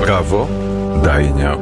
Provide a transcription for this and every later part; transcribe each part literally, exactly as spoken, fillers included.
Prawo Dajnia.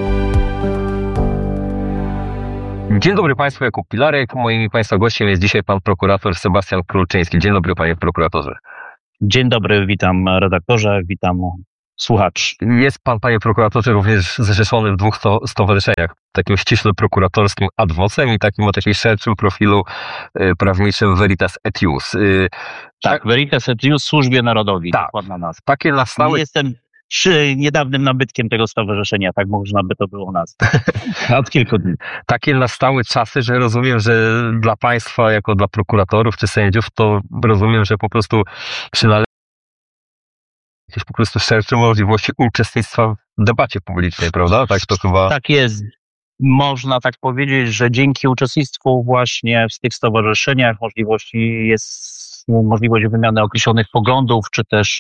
Dzień dobry Państwu, Jakub Pilarek. Moim Państwa gościem jest dzisiaj pan prokurator Sebastian Królczyński. Dzień dobry panie prokuratorze. Dzień dobry, witam redaktorze, witam słuchacz. Jest pan, panie prokuratorze, również zrzeszony w dwóch sto- stowarzyszeniach. Takim ściśle prokuratorskim Ad Vocem i takim o takim szerszym profilu y, prawniczym Veritas et Ius. Y, tak, tak, Veritas et Ius Służbie Narodowi. Tak, dokładna nazwa. Takie na stałe... Jestem przy niedawnym nabytkiem tego stowarzyszenia, tak można by to było nazwać. Od kilku dni. Takie na stałe czasy, że rozumiem, że dla państwa, jako dla prokuratorów czy sędziów, to rozumiem, że po prostu przynależy jakieś po prostu szersze możliwości uczestnictwa w debacie publicznej, prawda? Tak to chyba... Tak jest. Można tak powiedzieć, że dzięki uczestnictwu właśnie w tych stowarzyszeniach możliwości jest możliwość wymiany określonych poglądów, czy też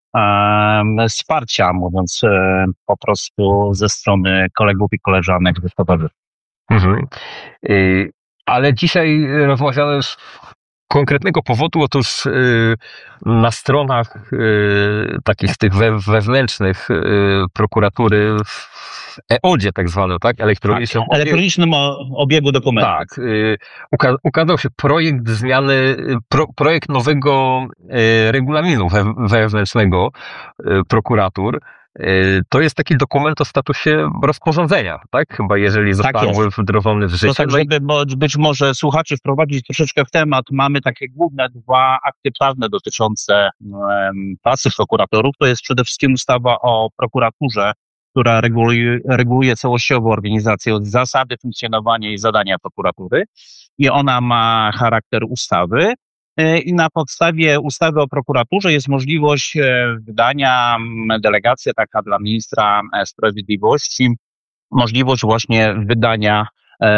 um, wsparcia, mówiąc um, po prostu ze strony kolegów i koleżanek ze stowarzyszeń. Mhm. Y- ale dzisiaj rozmawiamy z konkretnego powodu. Otóż y, na stronach y, takich tych we, wewnętrznych y, prokuratury w E O D-zie tak zwanym, tak? Elektronicznym, tak, elektronicznym obiegu dokumentów. Tak. Y, uka- ukazał się projekt zmiany, pro, projekt nowego y, regulaminu we, wewnętrznego y, prokuratur. To jest taki dokument o statusie rozporządzenia, tak? Chyba jeżeli został tak wdrożony w życie. To tak, żeby być może słuchaczy wprowadzić troszeczkę w temat, mamy takie główne dwa akty prawne dotyczące um, pracy prokuratorów. To jest przede wszystkim ustawa o prokuraturze, która reguluje, reguluje całościowo organizację, zasady funkcjonowania i zadania prokuratury i ona ma charakter ustawy. I na podstawie ustawy o prokuraturze jest możliwość wydania, delegacja taka dla ministra sprawiedliwości, możliwość właśnie wydania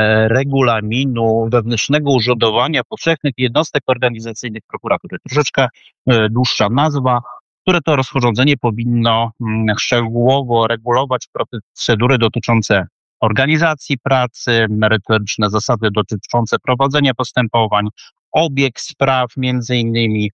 regulaminu wewnętrznego urzędowania powszechnych jednostek organizacyjnych prokuratury. Troszeczkę dłuższa nazwa, które to rozporządzenie powinno szczegółowo regulować procedury dotyczące organizacji pracy, merytoryczne zasady dotyczące prowadzenia postępowań, obieg spraw, między innymi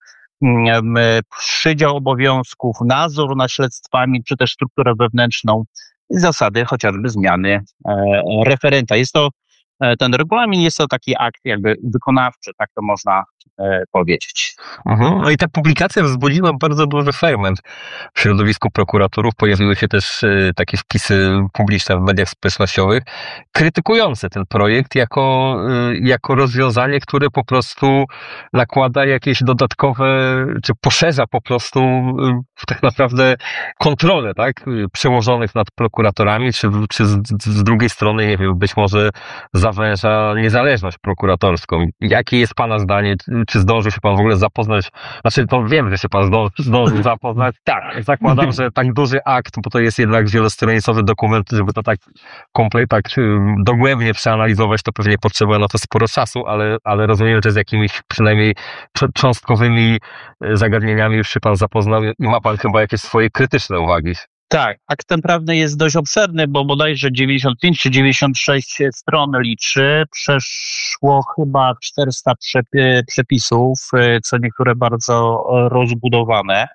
przydział obowiązków, nadzór nad śledztwami, czy też strukturę wewnętrzną i zasady chociażby zmiany referenta. Jest to, ten regulamin jest to taki akt jakby wykonawczy, tak to można powiedzieć. Mhm. No i ta publikacja wzbudziła bardzo duży ferment w środowisku prokuratorów. Pojawiły się też y, takie wpisy publiczne w mediach społecznościowych krytykujące ten projekt jako, y, jako rozwiązanie, które po prostu nakłada jakieś dodatkowe, czy poszerza po prostu y, tak naprawdę kontrolę, tak, przełożonych nad prokuratorami, czy, czy z, z drugiej strony, nie wiem, być może zawęża niezależność prokuratorską. Jakie jest pana zdanie? Czy zdążył się pan w ogóle zapoznać? Znaczy, to wiem, że się pan zdążył, zdążył zapoznać. Tak, zakładam, że tak duży akt, bo to jest jednak wielostronicowy dokument, żeby to tak kompletnie, tak dogłębnie przeanalizować, to pewnie potrzeba na to sporo czasu, ale, ale rozumiem, że z jakimiś przynajmniej cząstkowymi zagadnieniami już się pan zapoznał i ma pan chyba jakieś swoje krytyczne uwagi. Tak, akt ten prawny jest dość obszerny, bo bodajże dziewięćdziesiąt pięć czy dziewięćdziesiąt sześć stron liczy. Przeszło chyba czterysta przepisów, co niektóre bardzo rozbudowane.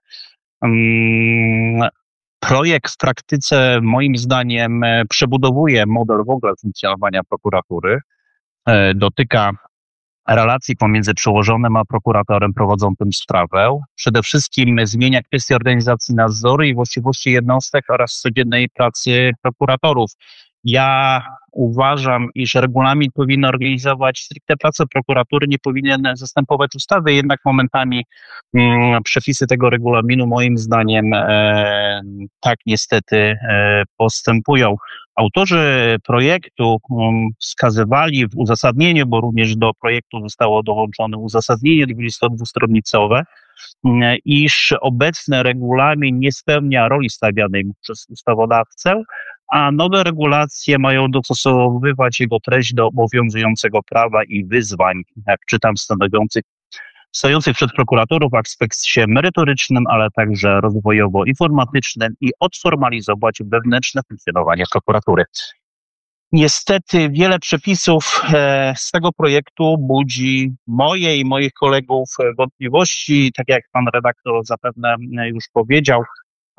Projekt w praktyce moim zdaniem przebudowuje model w ogóle funkcjonowania prokuratury. Dotyka relacji pomiędzy przełożonym a prokuratorem prowadzącym sprawę. Przede wszystkim zmienia kwestie organizacji nadzoru i właściwości jednostek oraz codziennej pracy prokuratorów. Ja uważam, iż regulamin powinien organizować stricte pracę prokuratury, nie powinien zastępować ustawy, jednak momentami mm, przepisy tego regulaminu moim zdaniem e, tak niestety e, postępują. Autorzy projektu um, wskazywali w uzasadnieniu, bo również do projektu zostało dołączone uzasadnienie dwudziestodwustronicowe, um, iż obecny regulamin nie spełnia roli stawianej przez ustawodawcę, a nowe regulacje mają dostosowywać jego treść do obowiązującego prawa i wyzwań, jak czytam, stanowiących stojących przed prokuratorów w aspekcie merytorycznym, ale także rozwojowo-informatycznym i odformalizować wewnętrzne funkcjonowanie prokuratury. Niestety wiele przepisów z tego projektu budzi moje i moich kolegów wątpliwości. Tak jak pan redaktor zapewne już powiedział,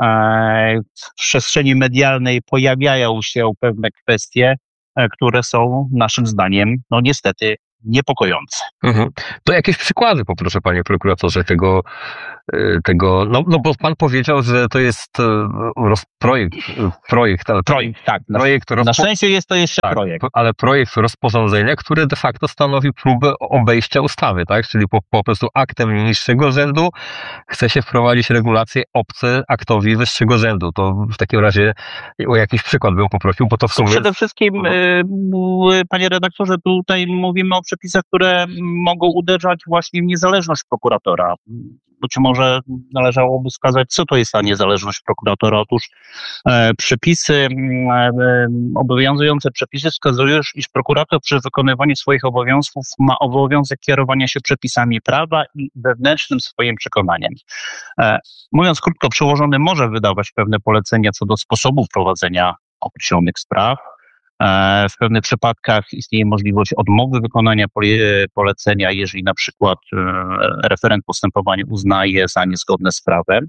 w przestrzeni medialnej pojawiają się pewne kwestie, które są naszym zdaniem, no niestety, niepokojące. Mhm. To jakieś przykłady poproszę, panie prokuratorze, tego, tego no, no bo pan powiedział, że to jest roz, projekt, projekt, ale projekt, tak. Projekt na, rozpo... na szczęście jest to jeszcze tak, projekt. Ale projekt rozporządzenia, który de facto stanowi próbę obejścia ustawy, tak? Czyli po, po prostu aktem niższego rzędu chce się wprowadzić regulacje obce aktowi wyższego rzędu. To w takim razie o jakiś przykład bym poprosił, bo to w sumie... Przede wszystkim, mhm. panie redaktorze, tutaj mówimy o przepisach, które mogą uderzać właśnie w niezależność prokuratora. Być może należałoby wskazać, co to jest ta niezależność prokuratora. Otóż e, przepisy, e, obowiązujące przepisy wskazują, iż prokurator przy wykonywaniu swoich obowiązków ma obowiązek kierowania się przepisami prawa i wewnętrznym swoim przekonaniem. E, mówiąc krótko, przełożony może wydawać pewne polecenia co do sposobu prowadzenia określonych spraw. W pewnych przypadkach istnieje możliwość odmowy wykonania polecenia, jeżeli na przykład referent postępowania uznaje za niezgodne z prawem.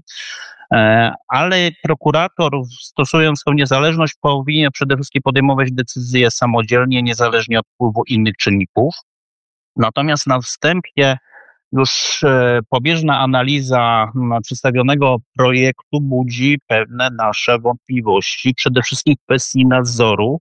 Ale prokurator, stosując tą niezależność, powinien przede wszystkim podejmować decyzje samodzielnie, niezależnie od wpływu innych czynników. Natomiast na wstępie już pobieżna analiza przedstawionego projektu budzi pewne nasze wątpliwości, przede wszystkim w kwestii nadzoru,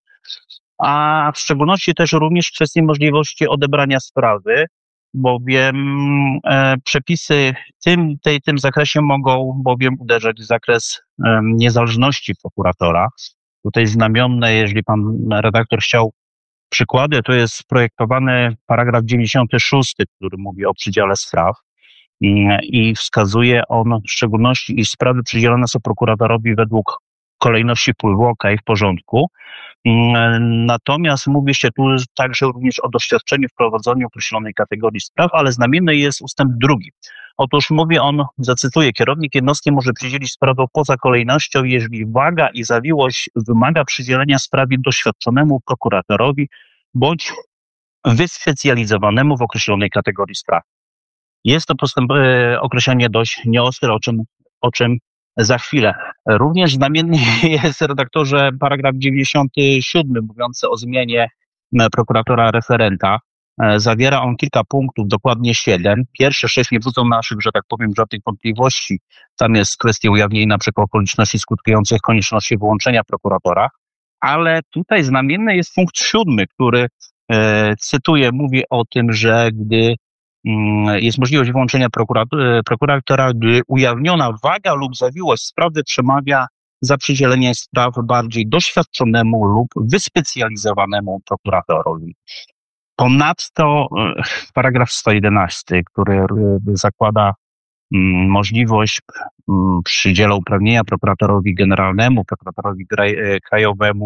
a w szczególności też również w kwestii możliwości odebrania sprawy, bowiem e, przepisy w tym, tej, tym zakresie mogą bowiem uderzać w zakres e, niezależności prokuratora. Tutaj znamienne, jeżeli pan redaktor chciał przykłady, to jest projektowany paragraf dziewięćdziesiąty szósty, który mówi o przydziale spraw i, i wskazuje on w szczególności, iż sprawy przydzielone są prokuratorowi według kolejności wpływu, okej, w porządku. Natomiast mówi się tu także również o doświadczeniu w prowadzeniu określonej kategorii spraw, ale znamienny jest ustęp drugi. Otóż mówi on, zacytuję, kierownik jednostki może przydzielić sprawę poza kolejnością, jeżeli waga i zawiłość wymaga przydzielenia sprawy doświadczonemu prokuratorowi bądź wyspecjalizowanemu w określonej kategorii spraw. Jest to postęp, e, określenie dość nieostre, o czym, o czym za chwilę. Również znamienny jest, redaktorze, paragraf dziewięćdziesiąty siódmy mówiący o zmianie prokuratora referenta. Zawiera on kilka punktów, dokładnie siedem. Pierwsze sześć nie budzą naszych, że tak powiem, żadnych wątpliwości. Tam jest kwestia ujawnienia na przykład okoliczności skutkujących konieczności wyłączenia prokuratora, ale tutaj znamienny jest punkt siódmy, który, e, cytuję, mówi o tym, że gdy jest możliwość wyłączenia prokuratora, gdy ujawniona waga lub zawiłość sprawy przemawia za przydzieleniem spraw bardziej doświadczonemu lub wyspecjalizowanemu prokuratorowi. Ponadto paragraf sto jedenasty, który zakłada możliwość przydzielu uprawnienia prokuratorowi generalnemu, prokuratorowi krajowemu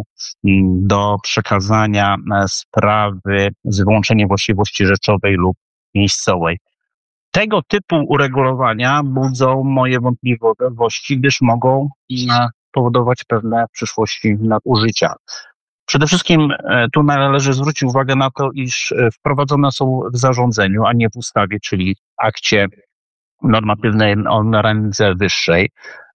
do przekazania sprawy z wyłączeniem właściwości rzeczowej lub miejscowej. Tego typu uregulowania budzą moje wątpliwości, gdyż mogą powodować pewne w przyszłości nadużycia. Przede wszystkim tu należy zwrócić uwagę na to, iż wprowadzone są w zarządzeniu, a nie w ustawie, czyli akcie normatywnej o randze wyższej.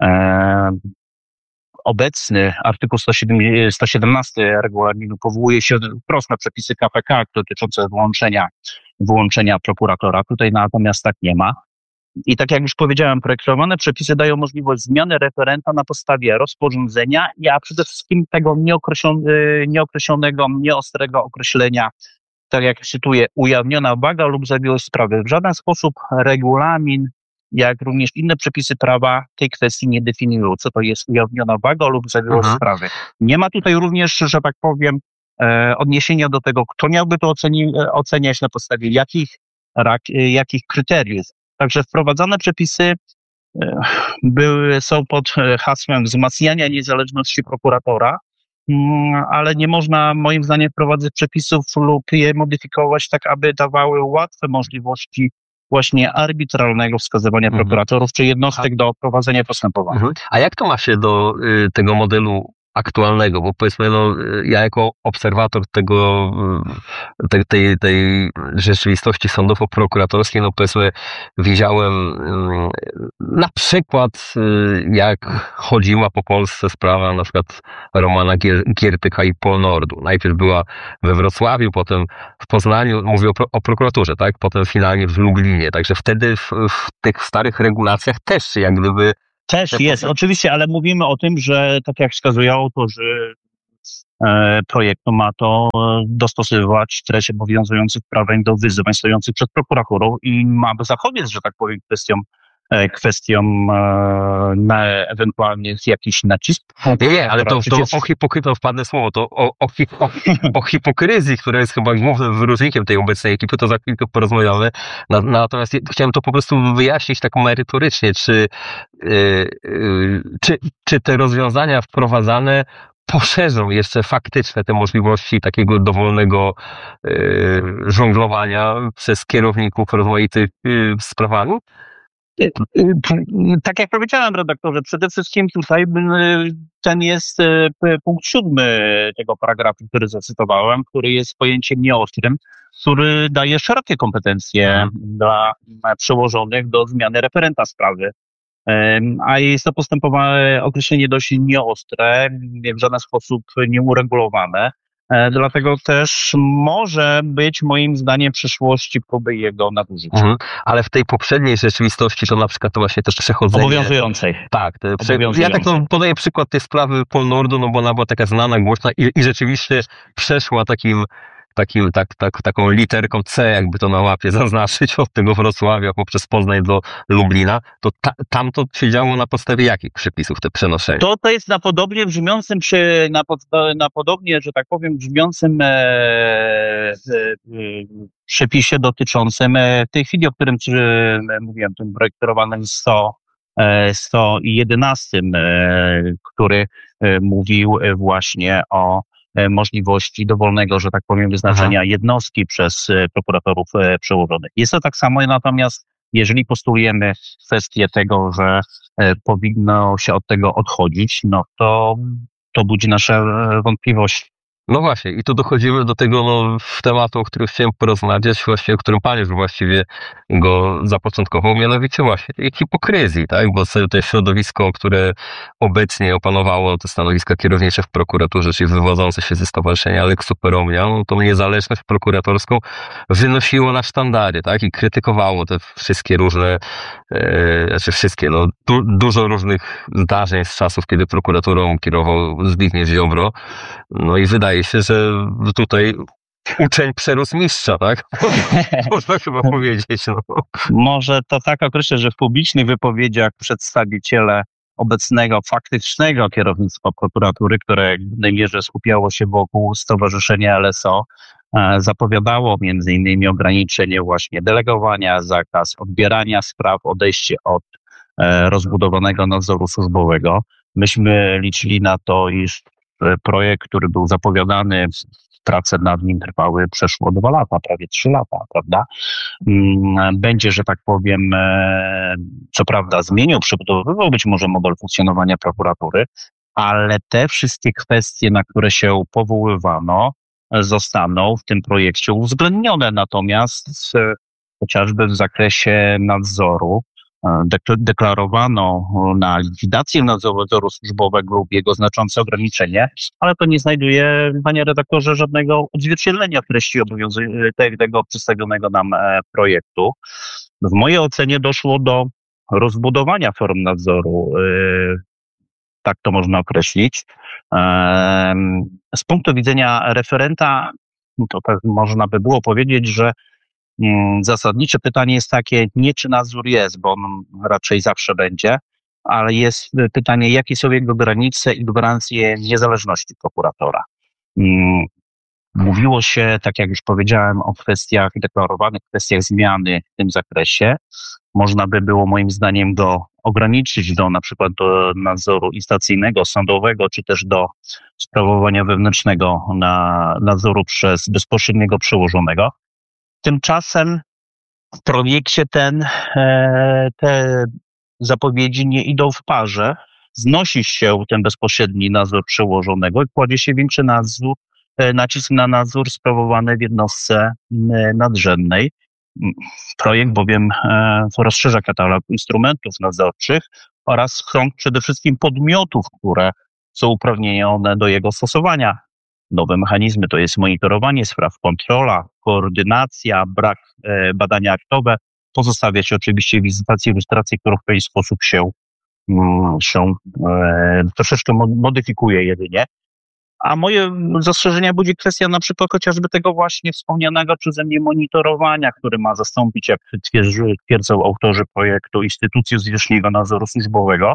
Obecny artykuł sto siedemnasty regulaminu powołuje się wprost na przepisy K P K dotyczące wyłączenia, wyłączenia prokuratora. Tutaj natomiast tak nie ma. I tak jak już powiedziałem, projektowane przepisy dają możliwość zmiany referenta na podstawie rozporządzenia, a przede wszystkim tego nieokreślonego, nieostrego określenia, tak jak cytuję, ujawniona waga lub zawiłość sprawy. W żaden sposób regulamin, jak również inne przepisy prawa tej kwestii nie definiują, co to jest ujawniona waga lub zawiłość Aha. sprawy. Nie ma tutaj również, że tak powiem, e, odniesienia do tego, kto miałby to oceni, oceniać, na podstawie jakich, rak, jakich kryteriów. Także wprowadzane przepisy e, były, są pod hasłem wzmacniania niezależności prokuratora, mm, ale nie można moim zdaniem wprowadzać przepisów lub je modyfikować tak, aby dawały łatwe możliwości właśnie arbitralnego wskazywania Mhm. prokuratorów czy jednostek do prowadzenia postępowania. Mhm. A jak to ma się do y, tego modelu aktualnego, bo powiedzmy, no, ja jako obserwator tego, tej, tej, tej rzeczywistości sądowo-prokuratorskiej, no powiedzmy, widziałem na przykład, jak chodziła po Polsce sprawa na przykład Romana Giertycha i Polnordu. Najpierw była we Wrocławiu, potem w Poznaniu, mówię o, pro, o prokuraturze, tak? Potem finalnie w Lublinie. Także wtedy w, w tych starych regulacjach też jak gdyby Też jest, oczywiście, ale mówimy o tym, że tak jak wskazuje autorzy e, projektu, ma to dostosowywać treść obowiązujących prawień do wyzwań stojących przed prokuraturą i ma zachodzić, że tak powiem, kwestią e, kwestią e, na ewentualnie jakiś nacisk. Nie, nie, ale to, to o hipokrytą wpadne słowo, to o, o, o, o hipokryzji, która jest chyba głównym wyróżnikiem tej obecnej ekipy, to za chwilkę porozmawiamy. Natomiast chciałem to po prostu wyjaśnić tak merytorycznie, czy, yy, yy, czy, czy te rozwiązania wprowadzane poszerzą jeszcze faktyczne te możliwości takiego dowolnego yy, żonglowania przez kierowników rozmaitych yy, sprawami? Tak jak powiedziałem, redaktorze, przede wszystkim tutaj ten jest punkt siódmy tego paragrafu, który zacytowałem, który jest pojęciem nieostrym, który daje szerokie kompetencje hmm. dla przełożonych do zmiany referenta sprawy. A jest to postępowanie, określenie dość nieostre, w żaden sposób nieuregulowane. Dlatego też może być moim zdaniem w przyszłości próby jego nadużycia. Mhm. Ale w tej poprzedniej rzeczywistości to na przykład to właśnie też przechodzenie... Obowiązującej. Tak. Te prze... Ja tak no, podaję przykład tej sprawy Polnordu, no bo ona była taka znana, głośna i, i rzeczywiście przeszła takim takim, tak, tak, taką literką C, jakby to na łapie zaznaczyć, od tego Wrocławia poprzez Poznań do Lublina, to ta, tam to się działo na podstawie jakich przepisów te przenoszenie? To, to jest na podobnie brzmiącym, przy, na, pod, na podobnie, że tak powiem, brzmiącym e, e, przepisie dotyczącym e, w tej chwili, o którym czy, e, mówiłem, tym projektowanym sto, e, sto jedenastym, e, który e, mówił właśnie o możliwości dowolnego, że tak powiem, wyznaczenia Aha. jednostki przez prokuratorów przełożonych. Jest to tak samo, natomiast jeżeli postulujemy kwestię tego, że powinno się od tego odchodzić, no to to budzi nasze wątpliwości. No właśnie, i tu dochodzimy do tego no, tematu, o którym chciałem porozmawiać, właśnie o którym Pan już właściwie go zapoczątkował, mianowicie właśnie tej hipokryzji, tak? Bo to środowisko, które obecnie opanowało te stanowiska kierownicze w prokuraturze, czyli wywodzące się ze stowarzyszenia Lex Superomnia, no, tą niezależność prokuratorską wynosiło na sztandary, tak? I krytykowało te wszystkie różne, e, znaczy wszystkie, no, du, dużo różnych zdarzeń z czasów, kiedy prokuraturą kierował Zbigniew Ziobro. No i wydaje się, że tutaj uczeń przerósł mistrza, tak? Można chyba powiedzieć. No. Może to tak określę, że w publicznych wypowiedziach przedstawiciele obecnego faktycznego kierownictwa prokuratury, które w głównej mierze skupiało się wokół stowarzyszenia L S O, zapowiadało między innymi ograniczenie właśnie delegowania, zakaz odbierania spraw, odejście od rozbudowanego nadzoru służbowego. Myśmy liczyli na to, iż projekt, który był zapowiadany, prace nad nim trwały przeszło dwa lata, prawie trzy lata, prawda? Będzie, że tak powiem, co prawda zmienił, przebudowywał być może model funkcjonowania prokuratury, ale te wszystkie kwestie, na które się powoływano, zostaną w tym projekcie uwzględnione. Natomiast chociażby w zakresie nadzoru deklarowano na likwidację nadzoru służbowego lub jego znaczące ograniczenie, ale to nie znajduje, panie redaktorze, żadnego odzwierciedlenia w treści tego przedstawionego nam projektu. W mojej ocenie doszło do rozbudowania form nadzoru, tak to można określić. Z punktu widzenia referenta, to tak można by było powiedzieć, że zasadnicze pytanie jest takie, nie czy nadzór jest, bo on raczej zawsze będzie, ale jest pytanie, jakie są jego granice i gwarancje niezależności prokuratora. Mówiło się, tak jak już powiedziałem, o kwestiach deklarowanych, kwestiach zmiany w tym zakresie. Można by było moim zdaniem go ograniczyć do na przykład do nadzoru instancyjnego, sądowego, czy też do sprawowania wewnętrznego na nadzoru przez bezpośredniego przełożonego. Tymczasem w projekcie ten, te zapowiedzi nie idą w parze znosi się ten bezpośredni nadzór przełożonego i kładzie się większy nadzór, nacisk na nadzór sprawowany w jednostce nadrzędnej. Projekt bowiem rozszerza katalog instrumentów nadzorczych oraz krąg przede wszystkim podmiotów, które są uprawnione do jego stosowania. Nowe mechanizmy to jest monitorowanie spraw, kontrola, koordynacja, brak e, badania aktowe. Pozostawia się oczywiście wizytację, ilustrację, która w pewien sposób się, mm, się e, troszeczkę modyfikuje jedynie. A moje zastrzeżenia budzi kwestia na przykład chociażby tego właśnie wspomnianego przeze mnie monitorowania, który ma zastąpić, jak twierdzą autorzy projektu, instytucję zwierzchniego nadzoru służbowego.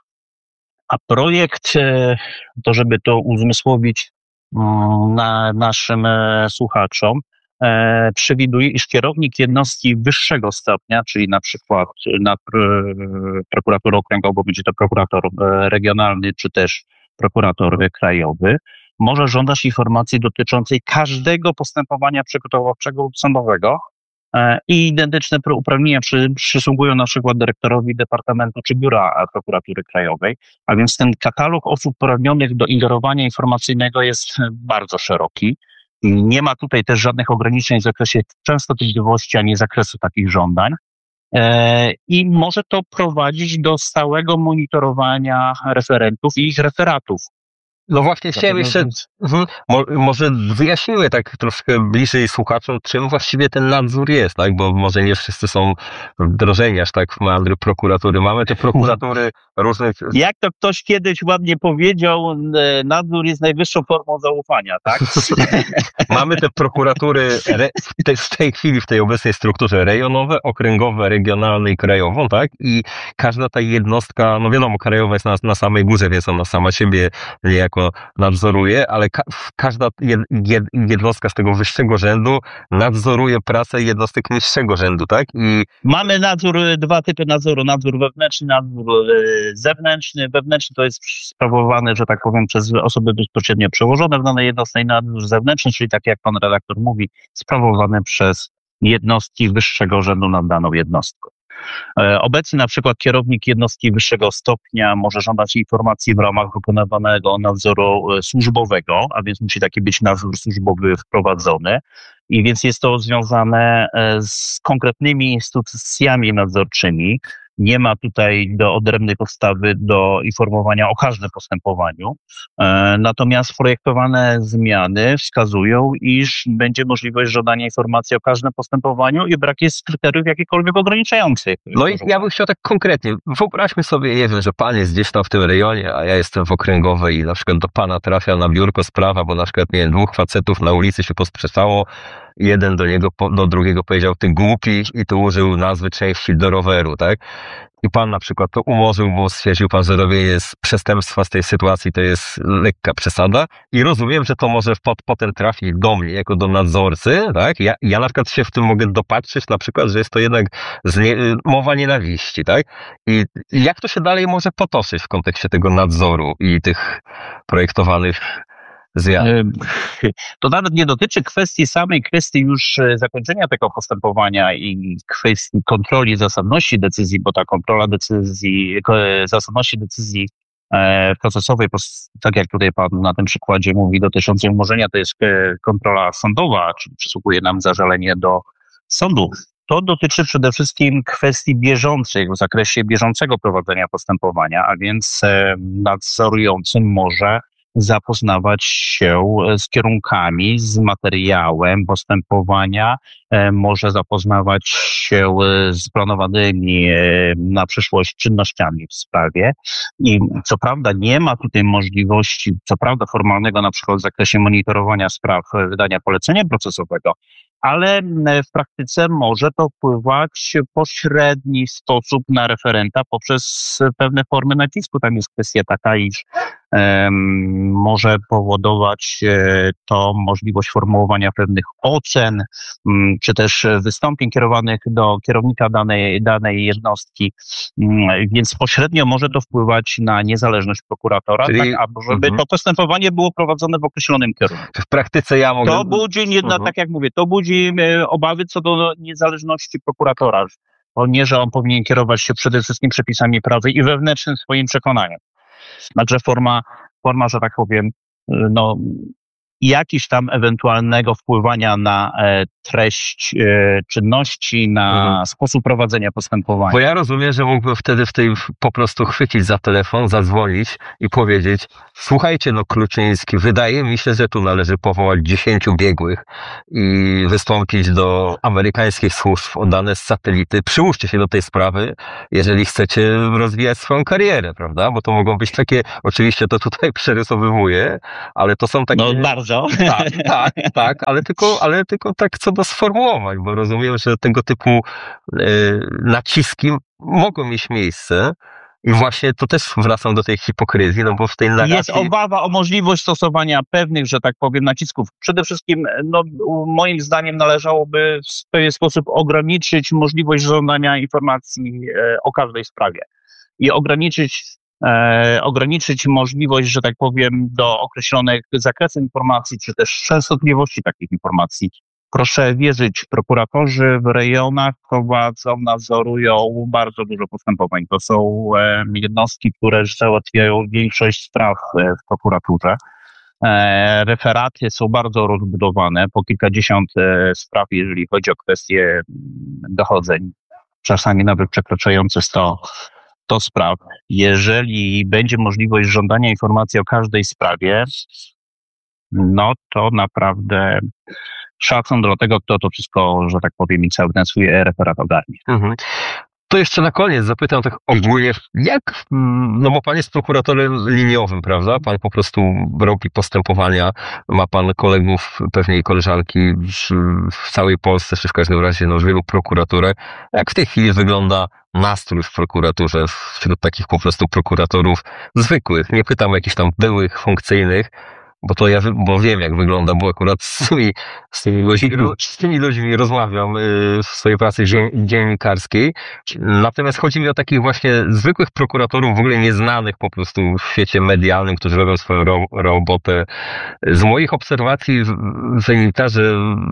A projekt, to żeby to uzmysłowić na naszym słuchaczom, przewiduje, iż kierownik jednostki wyższego stopnia, czyli na przykład nad prokuraturą okręgową będzie to prokurator regionalny, czy też prokurator krajowy, może żądać informacji dotyczącej każdego postępowania przygotowawczego lub sądowego i identyczne uprawnienia przy, przysługują na przykład dyrektorowi Departamentu czy Biura Prokuratury Krajowej, a więc ten katalog osób uprawnionych do ingerowania informacyjnego jest bardzo szeroki. Nie ma tutaj też żadnych ograniczeń w zakresie częstotliwości ani zakresu takich żądań. I może to prowadzić do stałego monitorowania referentów i ich referatów. No właśnie chciałem jeszcze, mhm, mo, może wyjaśniły tak troszkę bliżej słuchaczom, czym właściwie ten nadzór jest, tak? Bo może nie wszyscy są wdrożeni aż tak w meandry prokuratury. Mamy te prokuratury różnych... Jak to ktoś kiedyś ładnie powiedział, nadzór jest najwyższą formą zaufania, tak? Mamy te prokuratury re, w, te, w tej chwili, w tej obecnej strukturze rejonowe, okręgowe, regionalne i krajową, tak? I każda ta jednostka, no wiadomo, krajowa jest na, na samej górze, więc ona sama siebie niejako nadzoruje, ale ka- każda jed- jed- jednostka z tego wyższego rzędu nadzoruje pracę jednostek niższego rzędu, tak? I mamy nadzór, dwa typy nadzoru, nadzór wewnętrzny, nadzór y, zewnętrzny. Wewnętrzny to jest sprawowany, że tak powiem, przez osoby bezpośrednio przełożone w danej jednostce, i nadzór zewnętrzny, czyli tak jak pan redaktor mówi, sprawowany przez jednostki wyższego rzędu nad daną jednostką. Obecnie na przykład kierownik jednostki wyższego stopnia może żądać informacji w ramach wykonywanego nadzoru służbowego, a więc musi taki być nadzór służbowy wprowadzony. I więc jest to związane z konkretnymi instytucjami nadzorczymi. Nie ma tutaj do odrębnej podstawy do informowania o każdym postępowaniu. Natomiast projektowane zmiany wskazują, iż będzie możliwość żądania informacji o każdym postępowaniu i brak jest kryteriów jakichkolwiek ograniczających. No i ja bym chciał tak konkretnie. Wyobraźmy sobie, nie wiem, że pan jest gdzieś tam w tym rejonie, a ja jestem w okręgowej i na przykład do pana trafia na biurko sprawa, bo na przykład, nie wiem, dwóch facetów na ulicy się posprzeczało. Jeden do niego, do drugiego powiedział, ty głupi, i tu użył nazwy części do roweru, tak? I pan na przykład to umorzył, bo stwierdził pan, że robienie z przestępstwa z tej sytuacji to jest lekka przesada, i rozumiem, że to może pot, potem trafić do mnie jako do nadzorcy, tak? Ja, ja na przykład się w tym mogę dopatrzyć, na przykład, że jest to jednak znie, mowa nienawiści, tak? I jak to się dalej może potoczyć w kontekście tego nadzoru i tych projektowanych zmian? To nawet nie dotyczy kwestii samej kwestii już zakończenia tego postępowania i kwestii kontroli zasadności decyzji, bo ta kontrola decyzji, zasadności decyzji procesowej, tak jak tutaj pan na tym przykładzie mówi, dotyczącej umorzenia, to jest kontrola sądowa, czyli przysługuje nam zażalenie do sądu. To dotyczy przede wszystkim kwestii bieżących, w zakresie bieżącego prowadzenia postępowania, a więc nadzorujący może zapoznawać się z kierunkami, z materiałem postępowania, może zapoznawać się z planowanymi na przyszłość czynnościami w sprawie. I co prawda nie ma tutaj możliwości, co prawda formalnego, na przykład w zakresie monitorowania spraw, wydania polecenia procesowego, ale w praktyce może to wpływać w pośredni sposób na referenta poprzez pewne formy nacisku. Tam jest kwestia taka, iż um, może powodować to możliwość formułowania pewnych ocen, um, czy też wystąpień kierowanych do kierownika danej, danej jednostki, um, więc pośrednio może to wpływać na niezależność prokuratora, czyli, tak aby żeby uh-huh. to postępowanie było prowadzone w określonym kierunku. W praktyce ja mogę... To budzi, nie, uh-huh. tak jak mówię, to budzi obawy co do niezależności prokuratora. O nie, że on powinien kierować się przede wszystkim przepisami prawa i wewnętrznym swoim przekonaniem. Także forma, forma, że tak powiem, no, jakiś tam ewentualnego wpływania na e, treść e, czynności, na Mhm. sposób prowadzenia postępowania. Bo ja rozumiem, że mógłbym wtedy w tej po prostu chwycić za telefon, zadzwonić i powiedzieć: słuchajcie, no Kluczyński, wydaje mi się, że tu należy powołać dziesięciu biegłych i wystąpić do amerykańskich służb o dane z satelity. Przyłóżcie się do tej sprawy, jeżeli chcecie rozwijać swoją karierę, prawda? Bo to mogą być takie, oczywiście to tutaj przerysowywuję, ale to są takie... No bardzo. Tak, tak, tak, ale tylko, ale tylko tak co do sformułowań, bo rozumiem, że tego typu e, naciski mogą mieć miejsce i właśnie to też wracam do tej hipokryzji, no bo w tej narracji... Jest obawa o możliwość stosowania pewnych, że tak powiem, nacisków. Przede wszystkim, no, moim zdaniem należałoby w pewien sposób ograniczyć możliwość żądania informacji e, o każdej sprawie i ograniczyć E, ograniczyć możliwość, że tak powiem, do określonych zakresów informacji, czy też częstotliwości takich informacji. Proszę wierzyć, prokuratorzy w rejonach prowadzą, nadzorują bardzo dużo postępowań. To są e, jednostki, które załatwiają większość spraw e, w prokuraturze. E, referaty są bardzo rozbudowane, po kilkadziesiąt e, spraw, jeżeli chodzi o kwestie dochodzeń, czasami nawet przekraczające sto to spraw. Jeżeli będzie możliwość żądania informacji o każdej sprawie, no to naprawdę szacun do tego, kto to wszystko, że tak powiem, i cały ten swój referat ogarnie. Mhm. To jeszcze na koniec zapytam tak ogólnie, jak, no bo pan jest prokuratorem liniowym, prawda? Pan po prostu robi postępowania, ma pan kolegów, pewnie i koleżanki w, w całej Polsce, czy w każdym razie no, w wielu prokuraturach. Jak w tej chwili wygląda nastrój w prokuraturze wśród takich po prostu prokuratorów zwykłych? Nie pytam o jakichś tam byłych, funkcyjnych, bo to ja bo wiem, jak wygląda, bo akurat z tymi, z tymi, ludźmi, z tymi ludźmi rozmawiam w swojej pracy dziennikarskiej. Natomiast chodzi mi o takich właśnie zwykłych prokuratorów, w ogóle nieznanych po prostu w świecie medialnym, którzy robią swoją ro, robotę. Z moich obserwacji wynika, że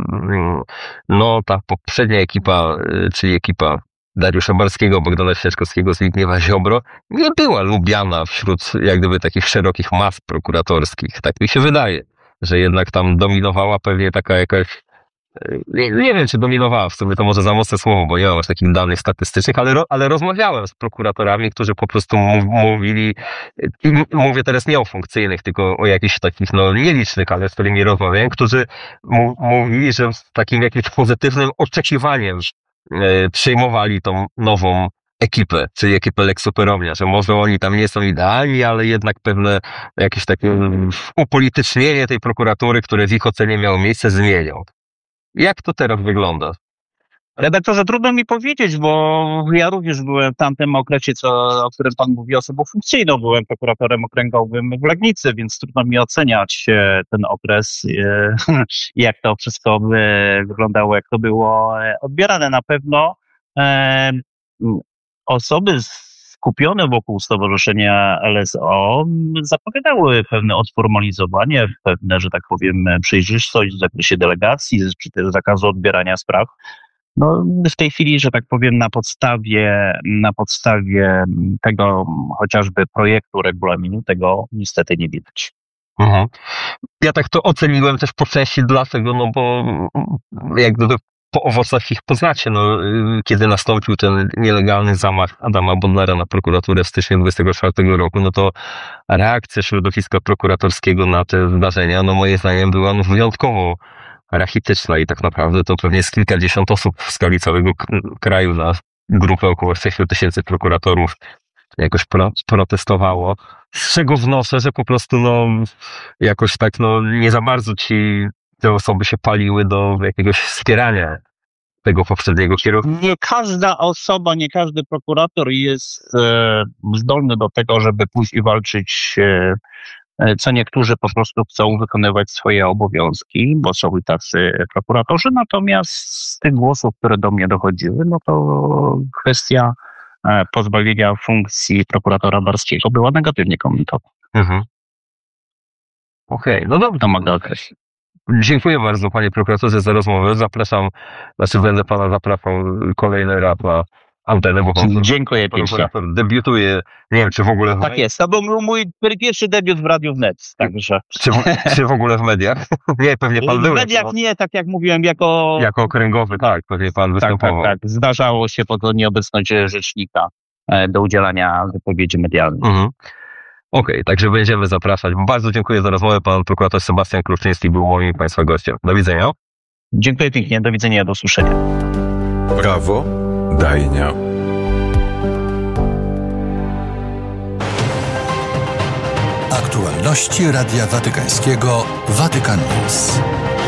no ta poprzednia ekipa, czyli ekipa Dariusza Barskiego, Bogdana Święczkowskiego, Zbigniewa Ziobro nie była lubiana wśród jak gdyby takich szerokich mas prokuratorskich. Tak mi się wydaje, że jednak tam dominowała pewnie taka jakaś, nie, nie wiem czy dominowała, w sumie to może za mocne słowo, bo nie mam aż takich danych statystycznych, ale, ale rozmawiałem z prokuratorami, którzy po prostu mówili, i mówię teraz nie o funkcyjnych, tylko o jakichś takich no nielicznych, ale z którymi rozmawiałem, którzy mówili, że z takim jakimś pozytywnym oczekiwaniem przyjmowali tą nową ekipę, czyli ekipę Lex Superownia, że może oni tam nie są idealni, ale jednak pewne jakieś takie upolitycznienie tej prokuratury, które w ich ocenie miało miejsce, zmienią. Jak to teraz wygląda? Redaktorze, trudno mi powiedzieć, bo ja również byłem w tamtym okresie, co, o którym pan mówi, osobą funkcyjną. Byłem prokuratorem okręgowym w Legnicy, więc trudno mi oceniać ten okres, jak to wszystko wyglądało, jak to było odbierane. Na pewno e, osoby skupione wokół Stowarzyszenia L S O zapowiadały pewne odformalizowanie, pewne, że tak powiem, przejrzystość w zakresie delegacji, czy też zakazu odbierania spraw. No, w tej chwili, że tak powiem, na podstawie, na podstawie tego chociażby projektu regulaminu, tego niestety nie widać. Mhm. Ja tak to oceniłem też po części dlatego, no bo jak gdyby po owocach ich poznacie, no, kiedy nastąpił ten nielegalny zamach Adama Bodnara na prokuraturę w styczniu dwudziestego czwartego roku, no to reakcja środowiska prokuratorskiego na te wydarzenia, no moim zdaniem była no, wyjątkowo rachityczna i tak naprawdę to pewnie jest kilkadziesiąt osób w skali całego kraju na grupę około sześciu tysięcy prokuratorów jakoś pro, protestowało, z czego wnoszę, że po prostu no jakoś tak no nie za bardzo ci te osoby się paliły do jakiegoś wspierania tego poprzedniego kierownika. Nie każda osoba, nie każdy prokurator jest e, zdolny do tego, żeby pójść i walczyć e, co niektórzy po prostu chcą wykonywać swoje obowiązki, bo są i tacy prokuratorzy, natomiast z tych głosów, które do mnie dochodziły, no to kwestia pozbawienia funkcji prokuratora Barskiego była negatywnie komentowana. Mhm. Okej, okay, no dobrze. To mogę określić. Dziękuję bardzo, panie prokuratorze, za rozmowę. Zapraszam, znaczy będę pana zapraszał kolejny raz na antenę, bo pan Dziękuję pięknie. prokurator debiutuje, nie wiem, czy w ogóle w Tak jest, to był mój pierwszy debiut w Radiu Wnet, także... Czy, w- czy w ogóle w mediach? Nie, pewnie pan W był. mediach jako, nie, tak jak mówiłem, jako... jako okręgowy, tak, pewnie pan Tak, tak, występował. tak. Zdarzało się pod nieobecność rzecznika e, do udzielania wypowiedzi medialnej. Mhm. Okej, także będziemy zapraszać. Bardzo dziękuję za rozmowę. Pan prokurator Sebastian Kluczyński był moim i państwa gościem. Do widzenia. Dziękuję pięknie, do widzenia, do usłyszenia. Prawo, dajnia. Aktualności Radia Watykańskiego Vatican News.